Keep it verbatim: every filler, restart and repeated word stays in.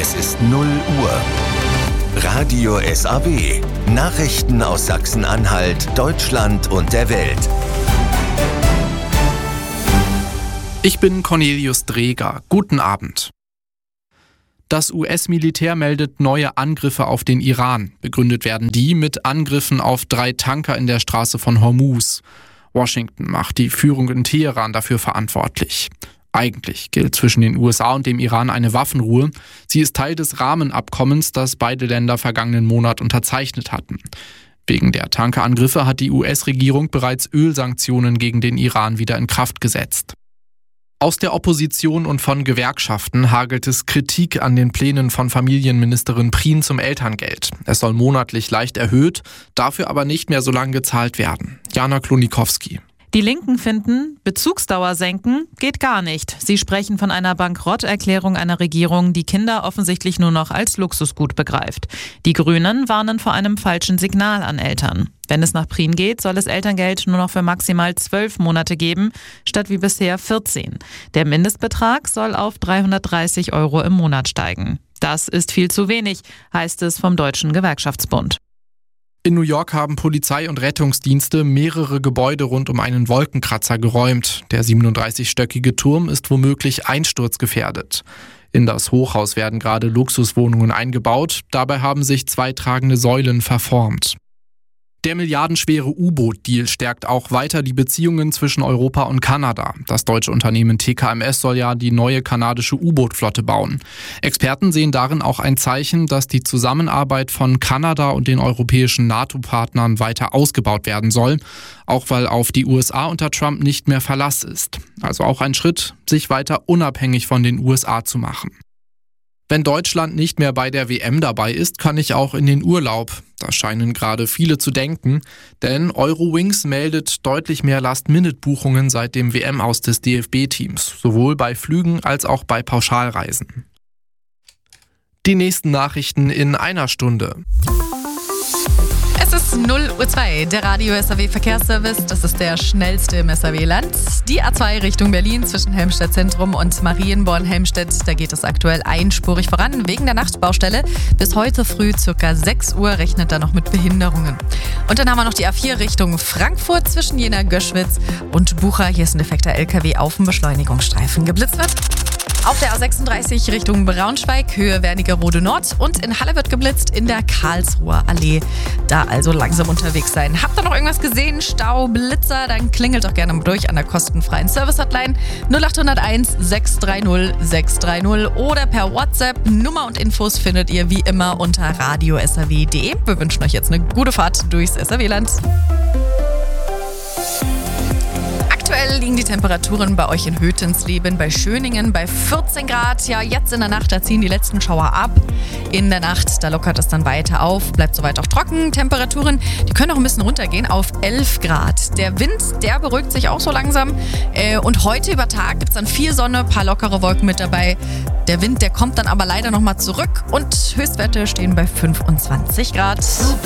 Es ist null Uhr. Radio S A W. Nachrichten aus Sachsen-Anhalt, Deutschland und der Welt. Ich bin Cornelius Dreger. Guten Abend. Das U S-Militär meldet neue Angriffe auf den Iran. Begründet werden die mit Angriffen auf drei Tanker in der Straße von Hormuz. Washington macht die Führung in Teheran dafür verantwortlich. Eigentlich gilt zwischen den U S A und dem Iran eine Waffenruhe. Sie ist Teil des Rahmenabkommens, das beide Länder vergangenen Monat unterzeichnet hatten. Wegen der Tankerangriffe hat die U S-Regierung bereits Ölsanktionen gegen den Iran wieder in Kraft gesetzt. Aus der Opposition und von Gewerkschaften hagelt es Kritik an den Plänen von Familienministerin Prien zum Elterngeld. Es soll monatlich leicht erhöht, dafür aber nicht mehr so lange gezahlt werden. Jana Klonikowski. Die Linken finden, Bezugsdauer senken geht gar nicht. Sie sprechen von einer Bankrotterklärung einer Regierung, die Kinder offensichtlich nur noch als Luxusgut begreift. Die Grünen warnen vor einem falschen Signal an Eltern. Wenn es nach Prien geht, soll es Elterngeld nur noch für maximal zwölf Monate geben, statt wie bisher vierzehn. Der Mindestbetrag soll auf dreihundertdreißig Euro im Monat steigen. Das ist viel zu wenig, heißt es vom Deutschen Gewerkschaftsbund. In New York haben Polizei und Rettungsdienste mehrere Gebäude rund um einen Wolkenkratzer geräumt. Der siebenunddreißigstöckige Turm ist womöglich einsturzgefährdet. In das Hochhaus werden gerade Luxuswohnungen eingebaut. Dabei haben sich zwei tragende Säulen verformt. Der milliardenschwere U-Boot-Deal stärkt auch weiter die Beziehungen zwischen Europa und Kanada. Das deutsche Unternehmen T K M S soll ja die neue kanadische U-Boot-Flotte bauen. Experten sehen darin auch ein Zeichen, dass die Zusammenarbeit von Kanada und den europäischen NATO-Partnern weiter ausgebaut werden soll, auch weil auf die U S A unter Trump nicht mehr Verlass ist. Also auch ein Schritt, sich weiter unabhängig von den U S A zu machen. Wenn Deutschland nicht mehr bei der W M dabei ist, kann ich auch in den Urlaub. Das scheinen gerade viele zu denken, denn Eurowings meldet deutlich mehr Last-Minute-Buchungen seit dem W M-Aus des D F B-Teams, sowohl bei Flügen als auch bei Pauschalreisen. Die nächsten Nachrichten in einer Stunde. Es ist null Uhr zwei, der Radio S A W Verkehrsservice. Das ist der schnellste im S A W-Land. Die A zwei Richtung Berlin zwischen Helmstedt Zentrum und Marienborn-Helmstedt. Da geht es aktuell einspurig voran wegen der Nachtbaustelle. Bis heute früh ca. sechs Uhr rechnet da noch mit Behinderungen. Und dann haben wir noch die A vier Richtung Frankfurt zwischen Jena-Göschwitz und Bucha. Hier ist ein defekter L K W auf dem Beschleunigungsstreifen geblitzt wird. Auf der A sechsunddreißig Richtung Braunschweig, Höhe Wernigerode Nord, und in Halle wird geblitzt in der Karlsruher Allee. Da also langsam unterwegs sein. Habt ihr noch irgendwas gesehen? Stau, Blitzer? Dann klingelt doch gerne mal durch an der kostenfreien Service-Hotline null acht null eins sechs drei null sechs drei null oder per WhatsApp. Nummer und Infos findet ihr wie immer unter radio s a w punkt d e. Wir wünschen euch jetzt eine gute Fahrt durchs S A W-Land. Aktuell liegen die Temperaturen bei euch in Hötensleben, bei Schöningen bei vierzehn Grad. Ja, jetzt in der Nacht, da ziehen die letzten Schauer ab. In der Nacht, da lockert es dann weiter auf, bleibt soweit auch trocken. Temperaturen, die können auch ein bisschen runtergehen auf elf Grad. Der Wind, der beruhigt sich auch so langsam. Und heute über Tag gibt es dann viel Sonne, ein paar lockere Wolken mit dabei. Der Wind, der kommt dann aber leider nochmal zurück und Höchstwerte stehen bei fünfundzwanzig Grad.